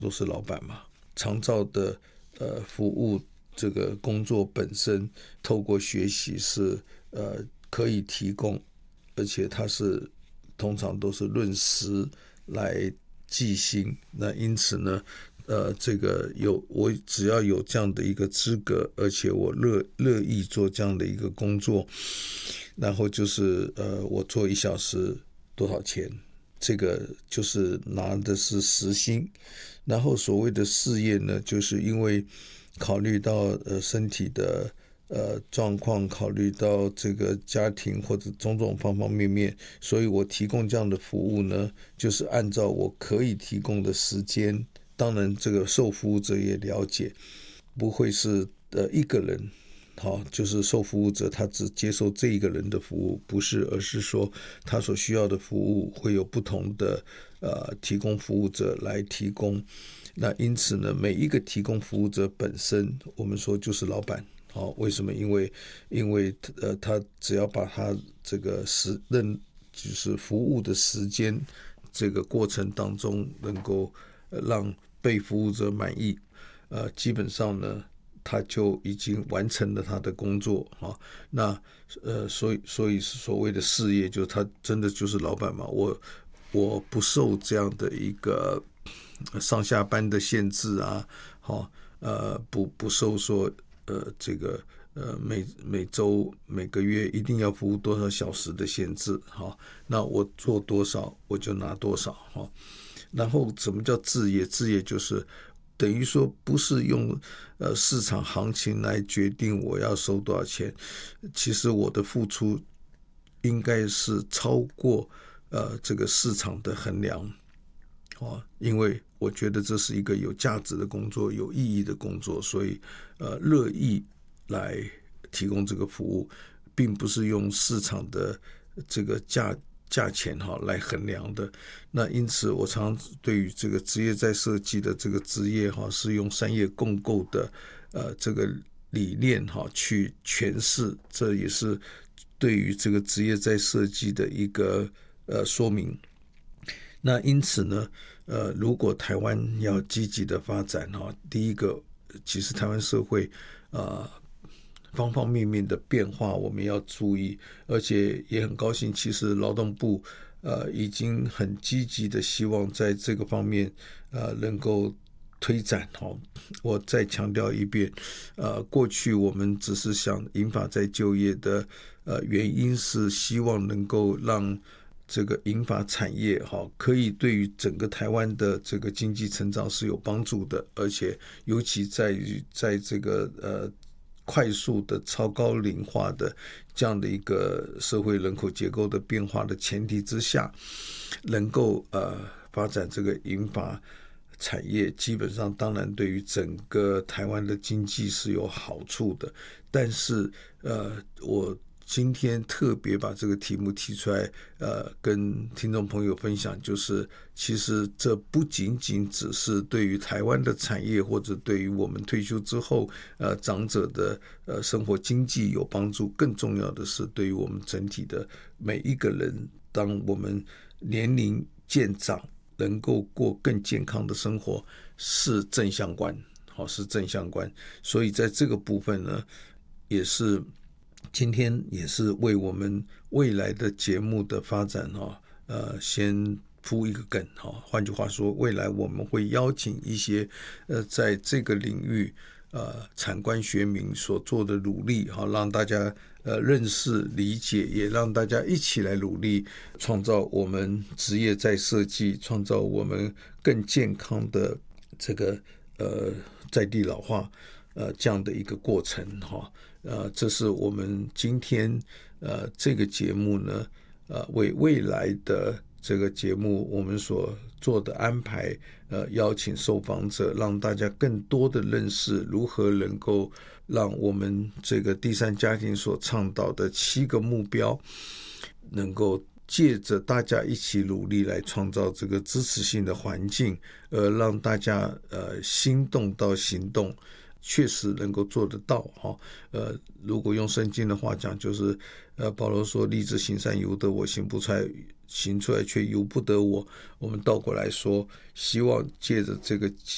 都是老板嘛。长照的服务这个工作本身，透过学习是可以提供，而且它是通常都是论时来计薪。那因此呢，这个我只要有这样的一个资格，而且我乐意做这样的一个工作，然后就是我做1小时多少钱，这个就是拿的是时薪。然后所谓的事业呢，就是因为考虑到身体的状况，考虑到这个家庭或者种种方方面面，所以我提供这样的服务呢，就是按照我可以提供的时间。当然这个受服务者也了解，不会是一个人，好，就是受服务者他只接受这一个人的服务，不是，而是说他所需要的服务会有不同的提供服务者来提供。那因此呢，每一个提供服务者本身，我们说就是老板。好，为什么？因为他只要把他这个就是服务的时间这个过程当中能够让被服务者满意，基本上呢，他就已经完成了他的工作啊。那所以所谓的事业，就他真的就是老板嘛。我不受这样的一个上下班的限制啊，好，不受说这个每周每个月一定要服务多少小时的限制，好，那我做多少我就拿多少，好。然后什么叫置业？置业就是等于说不是用市场行情来决定我要收多少钱，其实我的付出应该是超过这个市场的衡量，因为我觉得这是一个有价值的工作，有意义的工作，所以乐意来提供这个服务，并不是用市场的这个价钱来衡量的。那因此我常对于这个职业再设计的这个职业是用商业共构的这个理念去诠释，这也是对于这个职业再设计的一个说明。那因此呢，如果台湾要积极的发展第一个，其实台湾社会方方面面的变化我们要注意，而且也很高兴，其实劳动部已经很积极的希望在这个方面能够推展。我再强调一遍，过去我们只是想银发再就业的原因是希望能够让这个银发产业可以对于整个台湾的这个经济成长是有帮助的，而且尤其在这个快速的超高龄化的这样的一个社会人口结构的变化的前提之下，能够发展这个银发产业，基本上当然对于整个台湾的经济是有好处的。但是我今天特别把这个题目提出来跟听众朋友分享，就是其实这不仅仅只是对于台湾的产业，或者对于我们退休之后长者的生活经济有帮助，更重要的是对于我们整体的每一个人，当我们年龄渐长能够过更健康的生活是正相关，是正相关。所以在这个部分呢，也是今天也是为我们未来的节目的发展先铺一个梗。换句话说，未来我们会邀请一些在这个领域产官学民所做的努力，让大家认识理解，也让大家一起来努力，创造我们职业再设计，创造我们更健康的这个在地老化这样的一个过程这是我们今天这个节目呢为未来的这个节目我们所做的安排，邀请受访者，让大家更多的认识如何能够让我们这个第三家庭所倡导的7个目标，能够借着大家一起努力来创造这个支持性的环境，让大家心动到行动，确实能够做得到如果用圣经的话讲，就是保罗说立志行善由得我，行不出来，行出来却由不得我。我们倒过来说，希望借着这个